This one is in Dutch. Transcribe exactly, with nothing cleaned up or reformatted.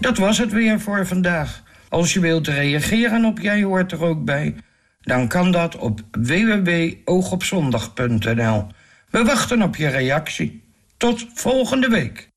Dat was het weer voor vandaag. Als je wilt reageren op Jij Hoort Er Ook Bij, dan kan dat op w w w punt oogopzondag punt n l. We wachten op je reactie. Tot volgende week.